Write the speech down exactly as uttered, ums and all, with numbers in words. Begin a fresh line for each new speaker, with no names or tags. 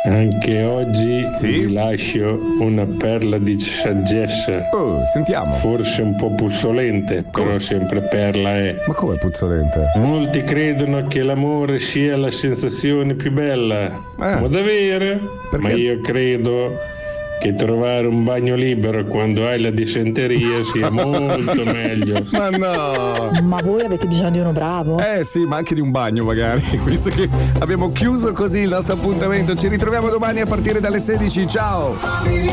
Anche oggi
Sì?
vi lascio una perla di saggezza.
Oh, sentiamo.
Forse un po' puzzolente, però sempre perla è.
Ma come puzzolente?
Molti credono che l'amore sia la sensazione più bella.
Eh.
Ma davvero?
Perché?
Ma io credo che trovare un bagno libero quando hai la dissenteria sia molto meglio.
Ma no!
Ma voi avete bisogno di uno bravo?
Eh sì, ma anche di un bagno magari, visto che abbiamo chiuso così il nostro appuntamento. Ci ritroviamo domani a partire dalle sedici. Ciao!